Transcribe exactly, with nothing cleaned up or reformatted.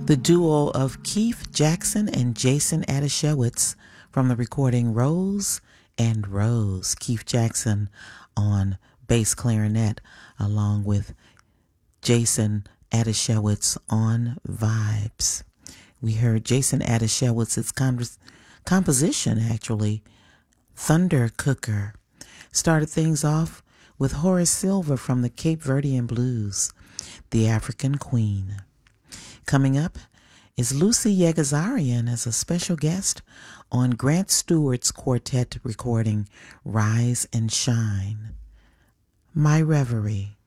The duo of Keith Jackson and Jason Adashewitz from the recording Rose and Rose. Keith Jackson on bass clarinet along with Jason Adashewitz on vibes. We heard Jason Adashewitz's con- composition, actually, Thunder Cooker. Started things off with Horace Silver from the Cape Verdean Blues, The African Queen. Coming up is Lucy Yegazarian as a special guest on Grant Stewart's quartet recording Rise and Shine. My Reverie.